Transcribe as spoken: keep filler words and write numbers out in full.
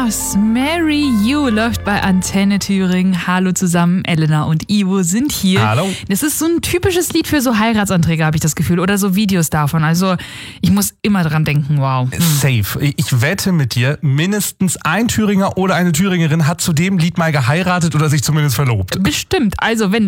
Mars, Marry You läuft bei Antenne Thüringen. Hallo zusammen, Elena und Ivo sind hier. Hallo. Das ist so ein typisches Lied für so Heiratsanträge, habe ich das Gefühl. Oder so Videos davon. Also ich muss immer dran denken, wow. Hm. Safe. Ich wette mit dir, mindestens ein Thüringer oder eine Thüringerin hat zu dem Lied mal geheiratet oder sich zumindest verlobt. Bestimmt. Also wenn